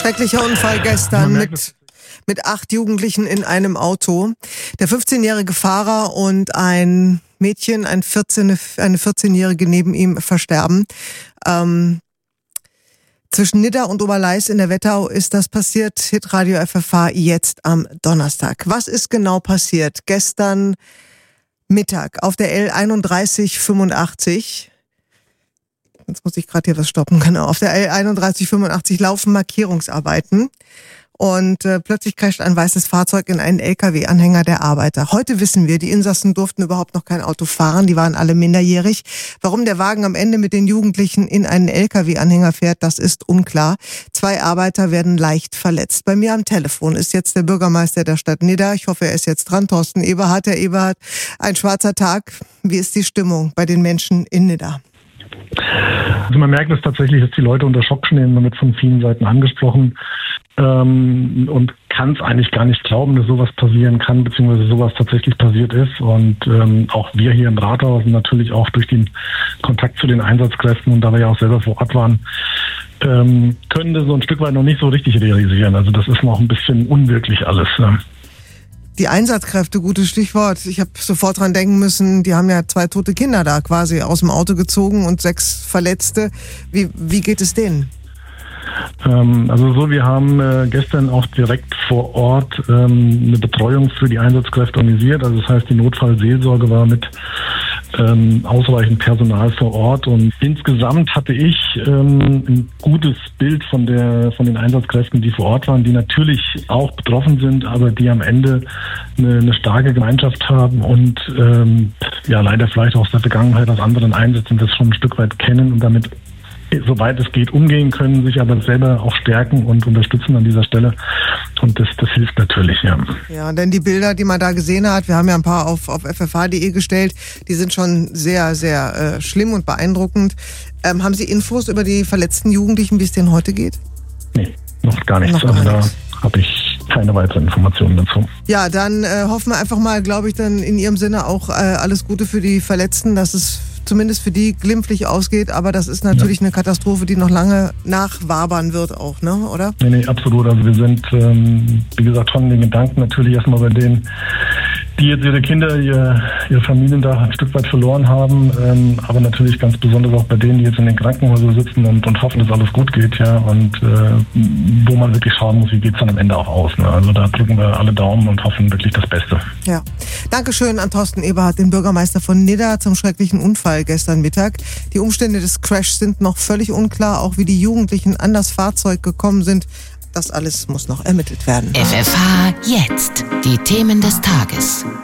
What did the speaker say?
Schrecklicher Unfall gestern mit 8 Jugendlichen in einem Auto. Der 15-jährige Fahrer und ein Mädchen, eine 14-jährige neben ihm versterben. Zwischen Nidda und Oberleis in der Wetterau ist das passiert. Hitradio FFH jetzt am Donnerstag. Was ist genau passiert? Gestern Mittag auf der L3185. Jetzt muss ich gerade hier was stoppen. Genau. Auf der L3185 laufen Markierungsarbeiten. Und plötzlich crasht ein weißes Fahrzeug in einen LKW-Anhänger der Arbeiter. Heute wissen wir, die Insassen durften überhaupt noch kein Auto fahren, die waren alle minderjährig. Warum der Wagen am Ende mit den Jugendlichen in einen LKW-Anhänger fährt, das ist unklar. 2 Arbeiter werden leicht verletzt. Bei mir am Telefon ist jetzt der Bürgermeister der Stadt Nidda. Ich hoffe, er ist jetzt dran, Thorsten Eberhardt. Herr Eberhardt, ein schwarzer Tag. Wie ist die Stimmung bei den Menschen in Nidda? Also man merkt es tatsächlich, dass die Leute unter Schock stehen, man wird von vielen Seiten angesprochen und kann es eigentlich gar nicht glauben, dass sowas passieren kann, beziehungsweise sowas tatsächlich passiert ist. Und auch wir hier im Rathaus und natürlich auch durch den Kontakt zu den Einsatzkräften und da wir ja auch selber vor Ort waren, können das so ein Stück weit noch nicht so richtig realisieren. Also das ist noch ein bisschen unwirklich alles. Die Einsatzkräfte, gutes Stichwort. Ich habe sofort dran denken müssen, die haben ja 2 tote Kinder da quasi aus dem Auto gezogen und 6 Verletzte. Wie geht es denen? Wir haben gestern auch direkt vor Ort eine Betreuung für die Einsatzkräfte organisiert. Also das heißt, die Notfallseelsorge war mit ausreichend Personal vor Ort und insgesamt hatte ich ein gutes Bild von den Einsatzkräften, die vor Ort waren, die natürlich auch betroffen sind, aber die am Ende eine starke Gemeinschaft haben und leider vielleicht auch aus der Vergangenheit aus anderen Einsätzen das schon ein Stück weit kennen und damit soweit es geht, umgehen können, sich aber selber auch stärken und unterstützen an dieser Stelle. Und das hilft natürlich, ja. Ja, denn die Bilder, die man da gesehen hat, wir haben ja ein paar auf ffh.de gestellt, die sind schon sehr, sehr schlimm und beeindruckend. Haben Sie Infos über die verletzten Jugendlichen, wie es denen heute geht? Nee, noch gar nichts. Da habe ich keine weiteren Informationen dazu. Ja, dann hoffen wir einfach mal, glaube ich, dann in Ihrem Sinne auch alles Gute für die Verletzten, dass es zumindest für die glimpflich ausgeht, aber das ist natürlich eine Katastrophe, die noch lange nachwabern wird auch, ne, oder? Nee, absolut. Also wir sind, wie gesagt, von den Gedanken natürlich erstmal bei denen, die jetzt ihre Kinder, ihre Familien da ein Stück weit verloren haben, aber natürlich ganz besonders auch bei denen, die jetzt in den Krankenhäusern sitzen und hoffen, dass alles gut geht, ja, und wo man wirklich schauen muss, wie geht's dann am Ende auch aus, ne? Also da drücken wir alle Daumen und hoffen wirklich das Beste. Ja. Dankeschön an Thorsten Eberhardt, den Bürgermeister von Nidda, zum schrecklichen Unfall gestern Mittag. Die Umstände des Crashs sind noch völlig unklar, auch wie die Jugendlichen an das Fahrzeug gekommen sind. Das alles muss noch ermittelt werden. FFH jetzt. Die Themen des Tages.